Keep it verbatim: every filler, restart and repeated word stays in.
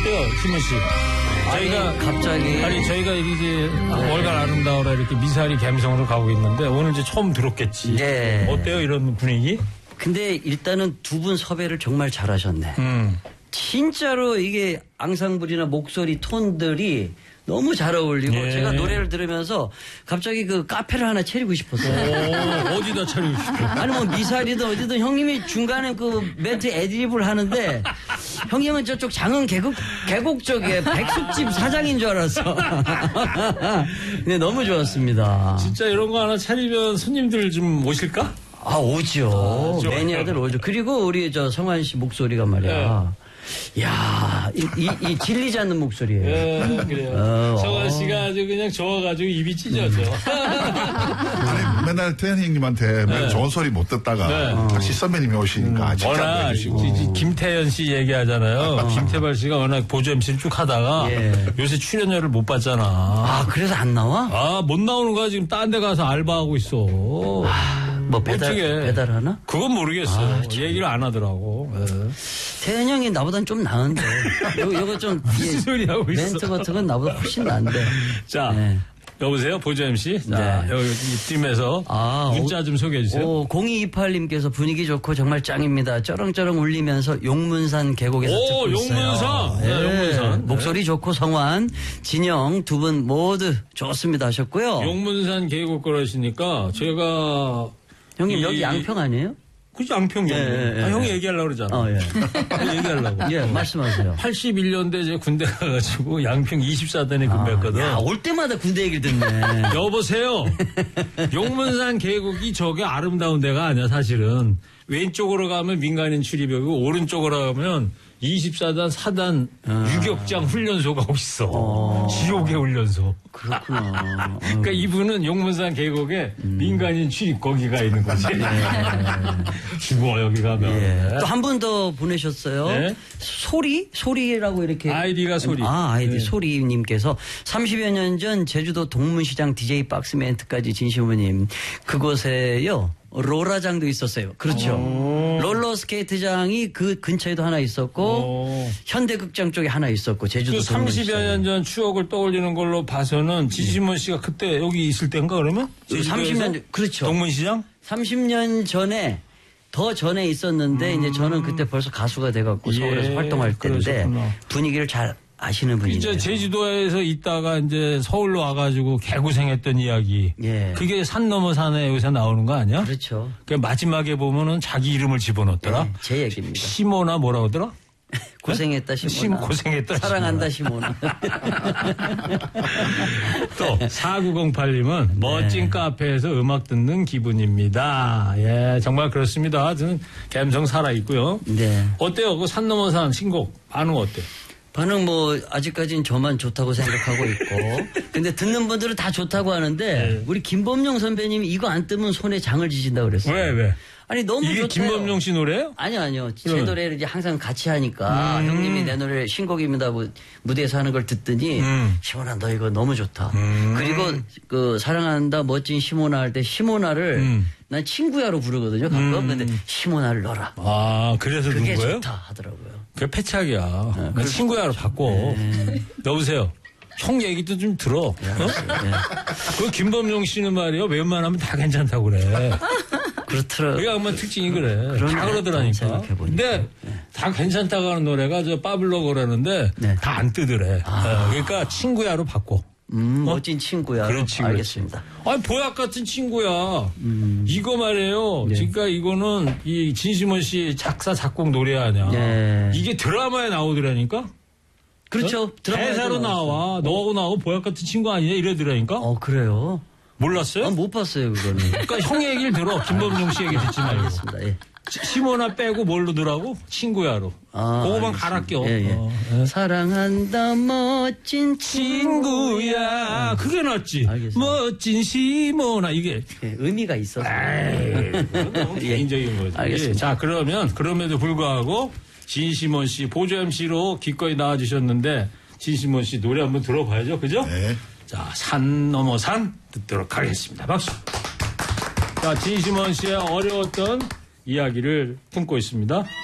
어때요, 신문 씨? 저희가 아니, 갑자기 아니 저희가 이제 월간 아름다워라 이렇게 미사리 감성으로 가고 있는데 오늘 이제 처음 들었겠지. 네. 어때요, 이런 분위기? 근데 일단은 두 분 섭외를 정말 잘하셨네. 음. 진짜로 이게 앙상블이나 목소리 톤들이 너무 잘 어울리고 예. 제가 노래를 들으면서 갑자기 그 카페를 하나 차리고 싶었어요. 오, 어디다 차리고 싶어요? 아니 뭐 미사리든 어디든 형님이 중간에 그 멘트 애드립을 하는데 형님은 저쪽 장흥 계곡 계곡 쪽에 백숙집 사장인 줄 알았어. 근데 너무 좋았습니다. 진짜 이런 거 하나 차리면 손님들 좀 오실까? 아 오죠. 아, 매니아들 오죠. 그리고 우리 저 성환 씨 목소리가 말이야. 네. 야, 이, 이, 이 질리지 않는 목소리예요. 예, 그래요. 어, 성환 어. 씨가 아주 그냥 좋아가지고 입이 찢어져. 아니, 맨날 태현이 형님한테 맨날 좋은 소리 못 듣다가 네. 다시 선배님이 오시니까 칭찬도 워낙 해주시고. 이- 이 김태현 씨 얘기하잖아요. 김태발 씨가 워낙 보조 엠씨를 쭉 하다가 예. 요새 출연료를 못 받잖아. 아, 그래서 안 나와? 아, 못 나오는 거야. 지금 딴 데 가서 알바하고 있어. 뭐 배달, 어떻게. 배달하나? 그건 모르겠어. 아, 얘기를 안 하더라고. 예. 태현 형이 나보단 좀 나은데. 요, 요거 좀. 무슨 소리 하고 있어. 멘트 같은 건 나보다 훨씬 나은데. 자, 네. 여보세요? 보조 엠씨. 자, 네. 여기 이 팀에서 아, 문자 좀 소개해 주세요. 오, 공이이팔님께서 분위기 좋고 정말 짱입니다. 쩌렁쩌렁 울리면서 용문산 계곡에서 오, 듣고 있어요. 용문산. 네, 예. 용문산. 목소리 좋고 성환, 진영 두 분 모두 좋습니다 하셨고요. 용문산 계곡 그러시니까 제가 형님 이- 여기 양평 아니에요? 그치, 양평 예, 예, 예, 아, 형이 예. 얘기하려고 그러잖아. 어, 예. 얘기하려고. 예, 말씀하세요. 팔십일 년대 이제 군대 가가지고 양평 이십사 단에 근무했거든. 야, 올 때마다 군대 얘기를 듣네. 여보세요. 용문산 계곡이 저게 아름다운 데가 아니야, 사실은. 왼쪽으로 가면 민간인 출입이고 오른쪽으로 가면 이십사 단 사 단 유격장 훈련소가 있어. 어. 지옥의 훈련소. 그렇구나. 그러니까 이분은 용문산 계곡에 민간인 출입 거기가 있는 거지. 죽어 여기 가면. 예. 또 한 분 더 보내셨어요. 네. 소리? 소리라고 이렇게. 아이디가 소리. 아, 아이디 네. 소리님께서 삼십여 년 전 제주도 동문시장 디제이 박스 멘트까지 진시부님 그곳에요. 롤라장도 있었어요. 그렇죠. 롤러 스케이트장이 그 근처에도 하나 있었고 오. 현대극장 쪽에 하나 있었고 제주도 그 삼십여 년 전 추억을 떠올리는 걸로 봐서는 지시몬 씨가 그때 여기 있을 때인가 그러면? 제주도에서? 삼십 년 그렇죠. 동문시장? 삼십 년 전에 더 전에 있었는데 이제 저는 그때 벌써 가수가 돼갖고 예, 서울에서 활동할 때인데 그러셨구나. 분위기를 잘 아시는 분이에요. 이제 제주도에서 있다가 이제 서울로 와가지고 개고생했던 이야기. 예. 그게 산 넘어 산에 여기서 나오는 거 아니야? 그렇죠. 그 마지막에 보면은 자기 이름을 집어넣더라. 네, 제 얘기입니다. 시모나 뭐라 하더라? 고생했다 시모나. 심 고생했다 사랑한다 시모나. 또 사구공팔 님은 네. 멋진 카페에서 음악 듣는 기분입니다. 예, 정말 그렇습니다. 저는 감성 살아있고요. 네. 어때요? 그 산 넘어 산 신곡 반응 어때? 반응 뭐 아직까지는 저만 좋다고 생각하고 있고 근데 듣는 분들은 다 좋다고 하는데 네. 우리 김범용 선배님이 이거 안 뜨면 손에 장을 지진다고 그랬어요. 왜, 왜? 아니 너무 이게 좋대요. 김범용 씨 노래예요? 아니요, 아니요. 제 그러면? 노래를 이제 항상 같이 하니까 음. 형님이 내 노래 신곡입니다. 뭐 무대에서 하는 걸 듣더니 음. 시모나 너 이거 너무 좋다. 음. 그리고 그 사랑한다 멋진 시모나 할 때 시모나를 음. 난 친구야로 부르거든요. 가끔. 음. 근데 시모나를 넣어라. 아, 그래서 그게 넣은 거예요? 좋다 하더라고요. 그게 패착이야. 그 친구야로 바꿔. 네. 여보세요. 형 얘기도 좀 들어. 어? 그 김범용 씨는 말이요. 웬만하면 다 괜찮다고 그래. 그렇더라고요. 그게 악마 특징이 그래. 그러네. 다 그러더라니까. 생각해보니까. 근데 다 괜찮다고 하는 노래가 저 빠블로 그러는데 네. 다 안 뜨더래. 어, 그러니까 친구야로 바꿔. 음, 멋진 친구야. 그렇지, 알겠습니다. 아니, 보약 같은 친구야. 음. 이거 말이에요. 네. 그러니까 이거는 이 진시몬 씨 작사, 작곡 노래 아니야. 네. 이게 드라마에 나오더라니까? 그렇죠. 어? 드라마에도 대사로 나왔어요. 나와. 너하고 나하고 보약 같은 친구 아니냐? 이러더라니까? 어, 그래요? 몰랐어요? 아, 못 봤어요, 그거는. 그러니까 형 얘기를 들어. 김범용 씨 얘기 듣지 말고. 알겠습니다. 예. 시모나 빼고 뭘로 들라고? 친구야로. 아, 그거만 알겠습니다. 갈아 껴. 예, 예. 어, 예. 사랑한다 멋진 친구야. 그게 낫지. 알겠습니다. 멋진 시모나. 이게. 예, 의미가 있어서. 에이, 그건 너무 예. 개인적인 거지. 알겠습니다. 자, 그러면, 그럼에도 불구하고, 진시몬 씨, 보조 엠씨로 기꺼이 나와주셨는데, 진시몬 씨 노래 한번 들어봐야죠. 그죠? 네. 자, 산 넘어 산 듣도록 하겠습니다. 박수. 자, 진시몬 씨의 어려웠던 이야기를 품고 있습니다.